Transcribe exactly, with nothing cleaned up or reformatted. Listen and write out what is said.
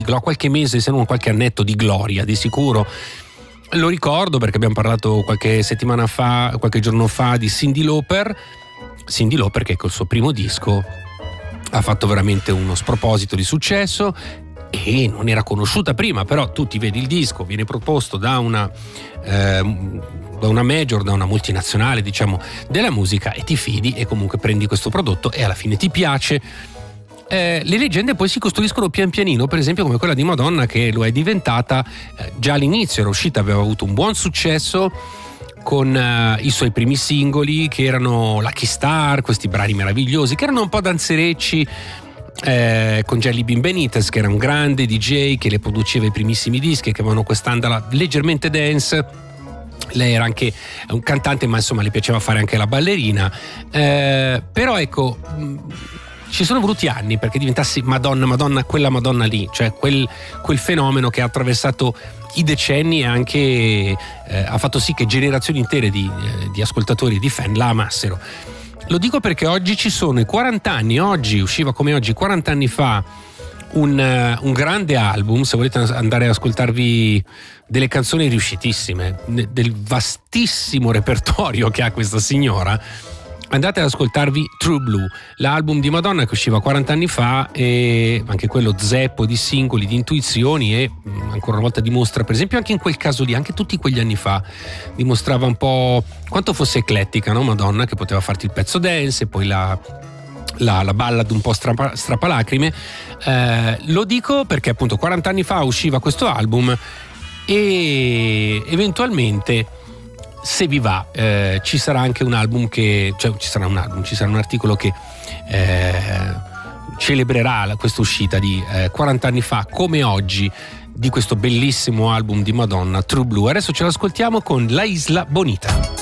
ha qualche mese, se non qualche annetto di gloria di sicuro. Lo ricordo perché abbiamo parlato qualche settimana fa, qualche giorno fa di Cyndi Lauper. Cyndi Lauper che col suo primo disco ha fatto veramente uno sproposito di successo e non era conosciuta prima, però tu ti vedi il disco, viene proposto da una, eh, da una major, da una multinazionale diciamo della musica e ti fidi e comunque prendi questo prodotto e alla fine ti piace. Eh, le leggende poi si costruiscono pian pianino, per esempio come quella di Madonna che lo è diventata eh, già all'inizio, era uscita, aveva avuto un buon successo con uh, i suoi primi singoli che erano Lucky Star, questi brani meravigliosi che erano un po' danzerecci, eh, con Jelly Bean Benitez che era un grande D J che le produceva i primissimi dischi che avevano quest'andala leggermente dance. Lei era anche un cantante ma insomma le piaceva fare anche la ballerina, eh, però ecco mh, ci sono voluti anni perché diventassi Madonna, Madonna, quella Madonna lì, cioè quel, quel fenomeno che ha attraversato i decenni e anche eh, ha fatto sì che generazioni intere di, eh, di ascoltatori e di fan la amassero. Lo dico perché oggi ci sono i quaranta anni, oggi usciva come oggi quaranta anni fa un, uh, un grande album, se volete andare ad ascoltarvi delle canzoni riuscitissime, del vastissimo repertorio che ha questa signora. Andate ad ascoltarvi True Blue, l'album di Madonna che usciva quaranta anni fa e anche quello zeppo di singoli, di intuizioni e ancora una volta dimostra, per esempio anche in quel caso lì, anche tutti quegli anni fa, dimostrava un po' quanto fosse eclettica, no? Madonna, che poteva farti il pezzo dance e poi la, la, la ballad un po' strappa, strappalacrime. Eh, lo dico perché appunto quaranta anni fa usciva questo album e eventualmente, se vi va, eh, ci sarà anche un album che, cioè ci sarà un album, ci sarà un articolo che eh, celebrerà questa uscita di eh, quaranta anni fa come oggi di questo bellissimo album di Madonna, True Blue. Adesso ce l'ascoltiamo con La Isla Bonita.